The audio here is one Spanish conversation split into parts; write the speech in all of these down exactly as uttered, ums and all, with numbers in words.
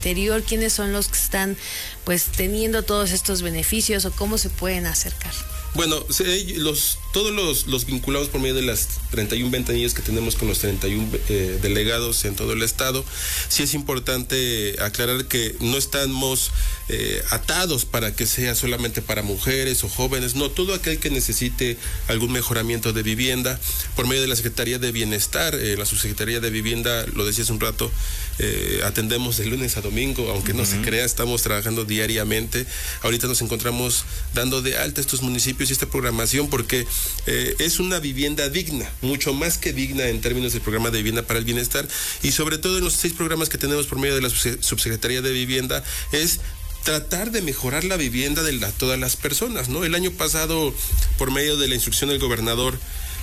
interior, quiénes son los que están pues teniendo todos estos beneficios o cómo se pueden acercar. Bueno, los, todos los, los vinculados por medio de las treinta y una ventanillas que tenemos con los treinta y uno eh, delegados en todo el estado. Sí es importante aclarar que no estamos eh, atados para que sea solamente para mujeres o jóvenes, no, todo aquel que necesite algún mejoramiento de vivienda, por medio de la Secretaría de Bienestar, eh, la Subsecretaría de Vivienda, lo decía hace un rato, eh, atendemos de lunes a domingo, aunque uh-huh. no se crea, estamos trabajando diariamente. Ahorita nos encontramos dando de alta estos municipios y esta programación porque eh, es una vivienda digna, mucho más que digna en términos del programa de vivienda para el bienestar, y sobre todo en los seis programas que tenemos por medio de la Subsecretaría de Vivienda es tratar de mejorar la vivienda de la, todas las personas, ¿no? El año pasado, por medio de la instrucción del gobernador,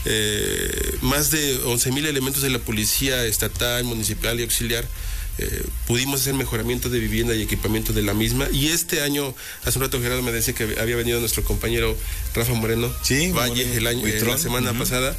eh, más de once mil elementos de la policía estatal, municipal y auxiliar Eh, pudimos hacer mejoramiento de vivienda y equipamiento de la misma, y este año, hace un rato Gerardo me decía que había venido nuestro compañero Rafa Moreno sí, Valle bueno, el año, eh, la semana uh-huh. pasada,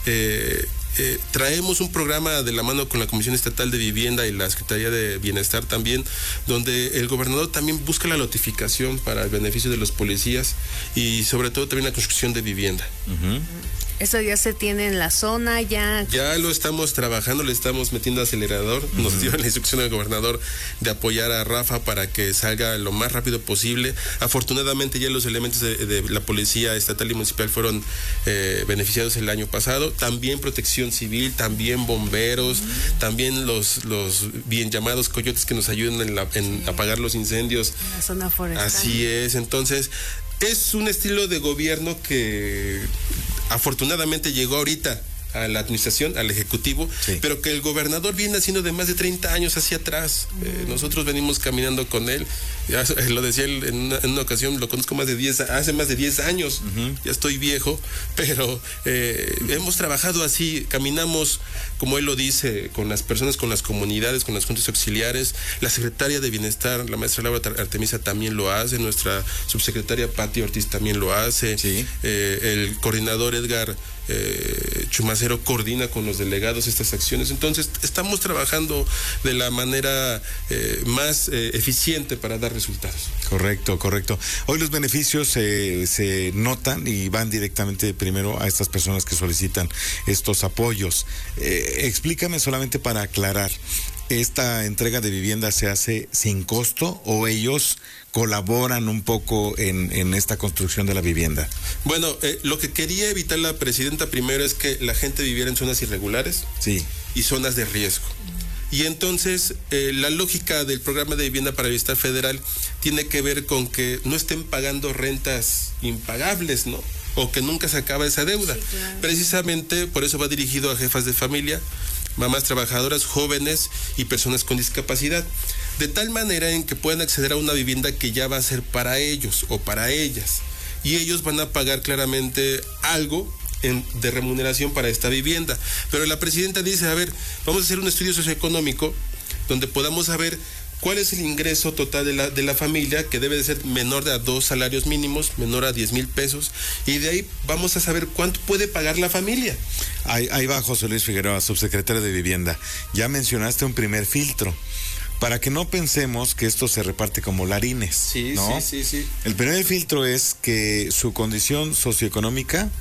eh, eh, traemos un programa de la mano con la Comisión Estatal de Vivienda y la Secretaría de Bienestar también, donde el gobernador también busca la notificación para el beneficio de los policías y sobre todo también la construcción de vivienda. Uh-huh. ¿Eso ya se tiene en la zona? Ya ya lo estamos trabajando, le estamos metiendo acelerador. Uh-huh. Nos dio la instrucción del gobernador de apoyar a Rafa para que salga lo más rápido posible. Afortunadamente ya los elementos de, de la policía estatal y municipal fueron eh, beneficiados el año pasado. También protección civil, también bomberos, uh-huh. también los, los bien llamados coyotes que nos ayudan en, la, en sí. apagar los incendios. En la zona forestal. Así es, entonces es un estilo de gobierno que afortunadamente llegó ahorita a la administración, al ejecutivo, sí. pero que el gobernador viene haciendo de más de treinta años hacia atrás. Uh-huh. Eh, nosotros venimos caminando con él, ya lo decía él en una, en una ocasión, lo conozco más de diez, hace más de diez años, uh-huh. ya estoy viejo, pero eh, uh-huh. hemos trabajado así, caminamos, como él lo dice, con las personas, con las comunidades, con las juntas auxiliares. La secretaria de Bienestar, la maestra Laura Artemisa, también lo hace, nuestra subsecretaria Pati Ortiz también lo hace, sí. eh, el coordinador Edgar Eh, Chumacero coordina con los delegados estas acciones. Entonces estamos trabajando de la manera eh, más eh, eficiente para dar resultados. Correcto, correcto. Hoy los beneficios eh, se notan y van directamente primero a estas personas que solicitan estos apoyos. Eh, explícame solamente para aclarar, ¿esta entrega de vivienda se hace sin costo o ellos colaboran un poco en, en esta construcción de la vivienda? Bueno, eh, lo que quería evitar la presidenta primero es que la gente viviera en zonas irregulares sí. y zonas de riesgo. Y entonces eh, la lógica del programa de vivienda para el bienestar federal tiene que ver con que no estén pagando rentas impagables, ¿no? O que nunca se acaba esa deuda. Sí, claro. Precisamente por eso va dirigido a jefas de familia, mamás trabajadoras, jóvenes y personas con discapacidad, de tal manera en que puedan acceder a una vivienda que ya va a ser para ellos o para ellas, y ellos van a pagar claramente algo en, de remuneración para esta vivienda. Pero la presidenta dice, a ver, vamos a hacer un estudio socioeconómico donde podamos saber cuál es el ingreso total de la, de la familia, que debe de ser menor de a dos salarios mínimos, menor a diez mil pesos, y de ahí vamos a saber cuánto puede pagar la familia. Ahí, ahí va José Luis Figueroa, subsecretario de Vivienda. Ya mencionaste un primer filtro, para que no pensemos que esto se reparte como larines, sí, ¿no? Sí, sí, sí. El primer filtro es que su condición socioeconómica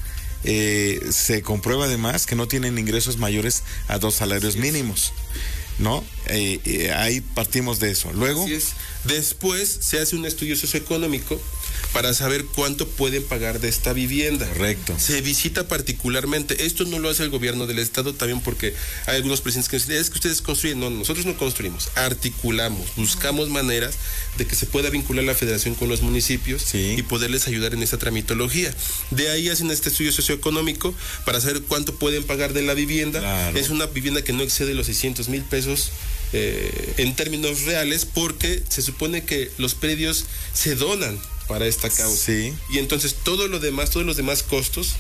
eh, se comprueba además que no tienen ingresos mayores a dos salarios sí, mínimos, ¿no? Eh, eh, ahí partimos de eso. Luego, así es. Después se hace un estudio socioeconómico para saber cuánto pueden pagar de esta vivienda. Correcto. Se visita particularmente. Esto no lo hace el gobierno del estado, también porque hay algunos presidentes que dicen, es que ustedes construyen. No, nosotros no construimos, articulamos, buscamos maneras de que se pueda vincular la federación con los municipios sí. y poderles ayudar en esta tramitología. De ahí hacen este estudio socioeconómico para saber cuánto pueden pagar de la vivienda. Claro. Es una vivienda que no excede los seiscientos mil pesos eh, en términos reales, porque se supone que los predios se donan para esta causa. Sí. Y entonces todo lo demás, todos los demás costos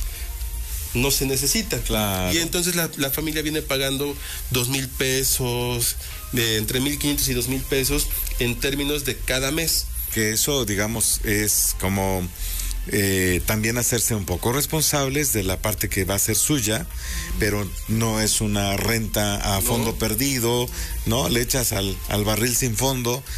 no se necesitan. Claro. Y entonces la, la familia viene pagando dos mil pesos, de entre mil quinientos y dos mil pesos en términos de cada mes. Que eso, digamos, es como eh, también hacerse un poco responsables de la parte que va a ser suya, pero no es una renta a fondo no. perdido, ¿no? Le echas al, al barril sin fondo